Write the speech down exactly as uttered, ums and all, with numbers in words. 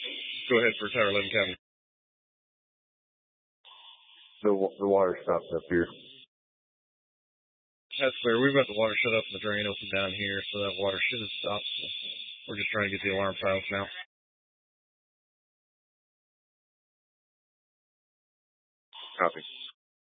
Go ahead for Tower eleven County. The, the water stopped up here. That's clear. We've got the water shut up and the drain open down here, so that water should have stopped. We're just trying to get the alarm silenced now. Copy.